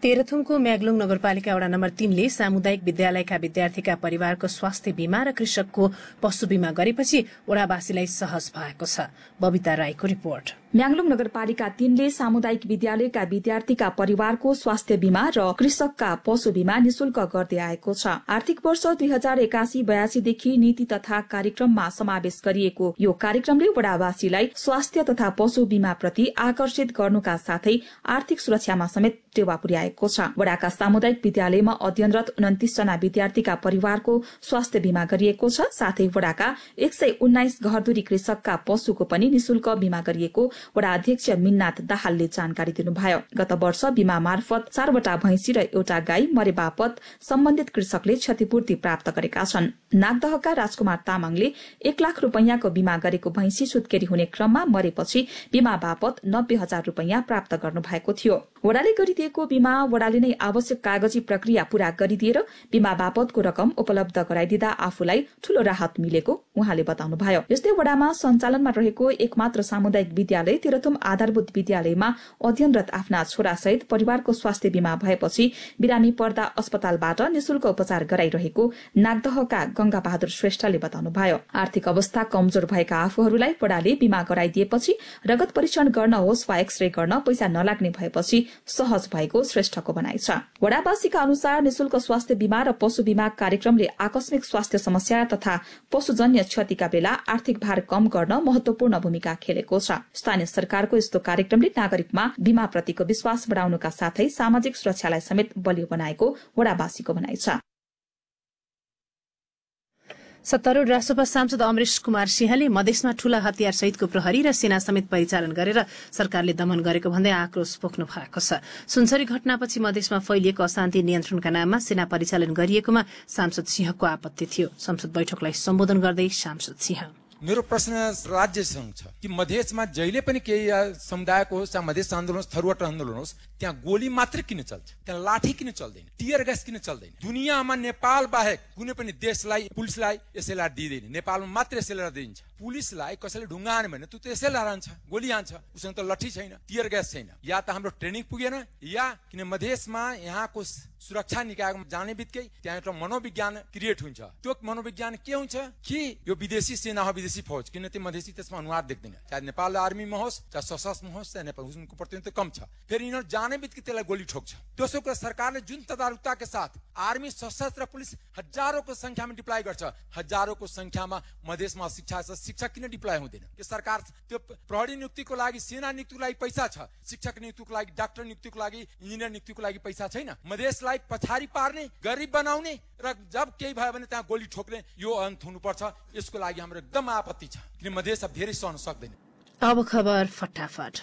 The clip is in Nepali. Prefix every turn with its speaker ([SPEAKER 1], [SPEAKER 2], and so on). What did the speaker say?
[SPEAKER 1] तेह्रथुमको म्याग्लुङ नगरपालिका वडा नम्बर 3 ले सामुदायिक विद्यालयका विद्यार्थीका परिवारको स्वास्थ्य बीमा र कृषकको पशु बीमा गरेपछि वडावासीलाई सहज भएको छ। बबिता राईको रिपोर्ट।
[SPEAKER 2] म्याग्लुङ नगरपालिका 3 ले सामुदायिक विद्यालयका विद्यार्थीका परिवारको स्वास्थ्य बीमा र कृषकका पशु बीमा निशुल्क गर्दै आएको छ। आर्थिक वर्ष 2081-82 देखि नीति तथा कार्यक्रममा समावेश गरिएको यो कार्यक्रमले वडावासीलाई स्वास्थ्य तथा पशु बीमा प्रति आकर्षित गर्नुका साथै आर्थिक सुरक्षामा समेत टेवा पुर्याएको छ। वडाका सामुदायिक विद्यालयमा अध्ययनरत 29 जना विद्यार्थीका परिवारको स्वास्थ्य बीमा गरिएको छ। साथै वडाका 119 घरधुरी कृषकका पशुको पनि निशुल्क बीमा गरिएको वडा अध्यक्ष मिन्नाथ दाहालले जानकारी दिनुभयो। गत वर्ष बीमा मार्फत 4वटा भैंसी र एउटा गाई मरे बापत सम्बन्धित कृषकले क्षतिपूर्ति प्राप्त गरेका छन्। नागदहका राजकुमार तामाङले 1 लाख रुपैयाँको बीमा गरेको भैंसी सुत्केरी हुने क्रममा मरेपछि बीमा बापत 90,000 रुपैयाँ प्राप्त गर्नु भएको थियो। वडाले गरिदिएको बीमा वडाले नै आवश्यक कागजी प्रक्रिया पूरा गरिदिएर बीमा बापतको रकम उपलब्ध गराइदिँदा आफूलाई ठूलो राहत मिलेको उहाँले बताउनुभयो। यस्तै वडामा सञ्चालनमा रहेको एकमात्र सामुदायिक विद्यालय तेह्रथुम आधारभूत विद्यालयमा अध्ययनरत आफ्ना छोरासहित परिवारको स्वास्थ्य बीमा भएपछि बिरामी पर्दा अस्पतालबाट निशुल्क उपचार गराइरहेको नागदहका गंगा बहादुर श्रेष्ठले बताउनुभयो। आर्थिक अवस्था कमजोर भएका आफूहरूलाई वडाले बीमा गराइदिएपछि रगत परीक्षण गर्न होस् वा एक्सरे गर्न पैसा नलाग्ने भएपछि सहज भएको श्रेष्ठको भनाइ छ। वडावासीका अनुसार निशुल्क स्वास्थ्य बीमा र पशु बीमा कार्यक्रमले आकस्मिक स्वास्थ्य समस्या तथा पशुजन्य क्षतिका बेला आर्थिक भार कम गर्न महत्वपूर्ण भूमिका खेलेको छ। स्थानीय सरकारको यस्तो कार्यक्रमले नागरिकमा बीमा प्रतिको विश्वास बढाउनुका साथै सामाजिक सुरक्षालाई समेत बलियो बनाएको वडावासीको भनाइ छ।
[SPEAKER 1] सत्तारूढ़ राष्ट्रपा सांसद अमरेश कुमार सिंहले मधेसमा ठूला हतियार सहितको प्रहरी र सेना समेत परिचालन गरेर सरकारले दमन गरेको भन्दै आक्रोश पोख्नु भएको छ। सुनसरी घटनापछि मधेसमा फैलिएको अशान्ति नियन्त्रणका नाममा सेना परिचालन गरिएकोमा सांसद सिंहको आपत्ति थियो। संसद बैठकलाई सम्बोधन गर्दै सांसद सिंह,
[SPEAKER 3] मेरो प्रश्न राज्यसँग छ कि मधेसमा जहिले पनि केही समुदायको होस् या मधेस आन्दोलन होस्, थरुवाट आन्दोलन होस्, त्यहाँ गोली मात्र किन चल्छ, त्यहाँ लाठी किन चल्दैन, टियर ग्यास किन चल्दैन? दुनियाँमा नेपाल बाहेक कुनै पनि देशलाई पुलिसलाई एसएलआर दिँदैन। नेपालमा मात्र एसएलआर दिन्छ। पुलिसलाई कसैले ढुङ्गा हान्यो भने त्यो एसएलआर हान्छ, गोली हान्छ, उसँग त लठी छैन, टियर ग्यास छैन। या त हाम्रो ट्रेनिङ पुगेन, या किन मधेसमा यहाँको सुरक्षा निकायमा जाने बित्तिकै त्यहाँ एउटा मनोविज्ञान क्रिएट हुन्छ। त्यो मनोविज्ञान के हुन्छ कि यो विदेशी सेना हो, विदेशी फौज, किन त्यो मधेसी त्यसमा अनुहार देख्दैन। चाहे नेपाल आर्मीमा होस्, चाहे सशस्त्रमा होस्, चाहे नेपाल, उनको प्रतिनिधित्व कम छ। फेरि यिनीहरू जाने बित्तिकै त्यसलाई गोली ठोक्छ। दोस्रो कुरा, सरकारले जुन तदारुकता के साथ आर्मी, सशस्त्र पुलिस हजारौंको संख्यामा डिप्लॉय गर्छ, हजारौंको संख्यामा मधेसमा शिक्षा छ, शिक्षक किन डिप्लॉय हुँदैन? यो सरकार त्यो प्रहरी नियुक्तिको लागि, सेना नियुक्तिको लागि पैसा छ, शिक्षक नियुक्तिको लागि, डाक्टर नियुक्तिको लागि, इन्जिनियर नियुक्तिको लागि पैसा छैन। मधेसलाई पछाडि पार्ने, गरिब बनाउने र जब केही भयो भने त्यहाँ गोली ठोक्ने, यो अन्त हुनुपर्छ। यसको लागि हाम्रो एकदम आपत्ति छ, किन मधेस अब धेरै सहन सक्दैन।
[SPEAKER 1] अब खबर फटाफट।